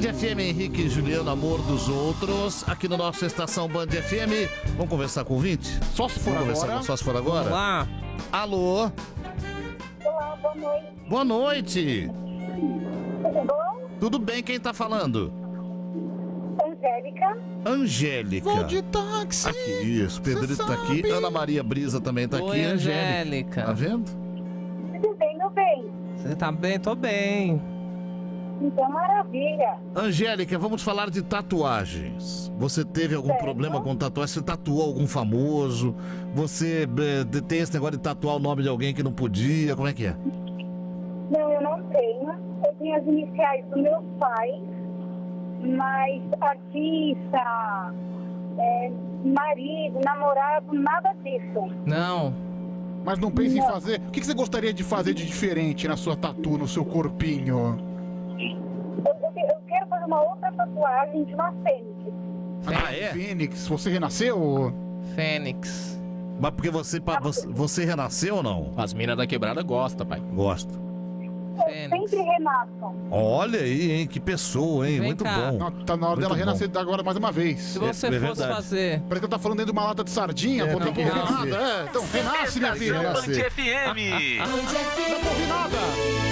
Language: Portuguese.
FM, Henrique e Juliano, amor dos outros, aqui no nosso Estação Band FM. Vamos conversar com o ouvinte? Só se for agora. Só se for agora? Olá. Alô? Olá, boa noite. Boa noite. Tudo bom? Tudo bem, quem tá falando? Angélica. Angélica. Vou de táxi. Aqui, isso, Pedrito tá aqui, sabe. Ana Maria Brisa também tá Oi, aqui. Angélica. Tá vendo? Tudo bem, meu bem? Você tá bem? Tô bem. Então, maravilha. Angélica, vamos falar de tatuagens. Você teve algum Certo. problema com tatuagem? Você tatuou algum famoso? Você tem esse negócio de tatuar o nome de alguém que não podia? Como é que é? Não, eu não tenho. Eu tenho as iniciais do meu pai, mas artista, marido, namorado, nada disso. Não. Mas não pense em Não. fazer. O que você gostaria de fazer de diferente na sua tatu, no seu corpinho? Eu quero fazer uma outra tatuagem de uma fênix. É? Fênix, você renasceu? Fênix. Mas porque você renasceu ou não? As minas da quebrada gostam, pai. Gosto. Eu Fênix. sempre renasço. Olha aí, hein? Que pessoa, hein? Vem Muito cá. bom. Não, tá na hora Muito dela bom. renascer agora mais uma vez. Se você É fosse verdade. fazer... Parece que ela tá falando dentro de uma lata de sardinha, vou ter não, que não. renascer. Então, renasce, minha filha. Renascer. FM. Não ouvi nada.